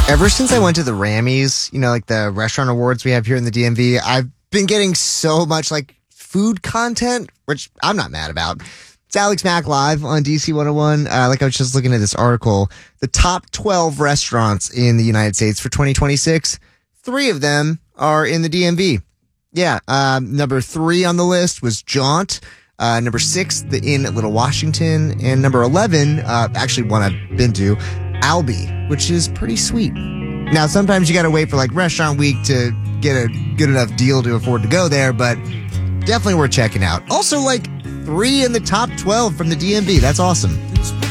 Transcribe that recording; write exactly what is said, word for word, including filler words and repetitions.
Ever since I went to the Rammies, you know, like the restaurant awards we have here in the D M V, I've been getting so much like food content, which I'm not mad about. It's Alex Mack Live on D C one oh one. Uh, like I was just looking at this article, the top twelve restaurants in the United States for twenty twenty-six, three of them are in the D M V. Yeah, um, number three on the list was Jaunt. Uh, number six, the Inn at Little Washington. And number eleven, uh, actually one I've been to, Albee, which is pretty sweet. Now, sometimes you got to wait for like restaurant week to get a good enough deal to afford to go there, but definitely worth checking out. Also, like three in the top twelve from the D M V. That's awesome.